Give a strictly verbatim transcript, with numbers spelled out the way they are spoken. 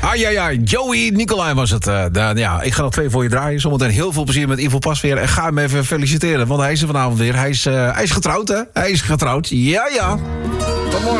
Ah ja, ja, Joey Nicolai was het. Uh, de, ja, ik ga nog twee voor je draaien. Zometeen heel veel plezier met Ivo Pasveer. En ga hem even feliciteren, want hij is er vanavond weer. Hij is, uh, hij is getrouwd, hè? Hij is getrouwd. Ja, ja. Tot morgen.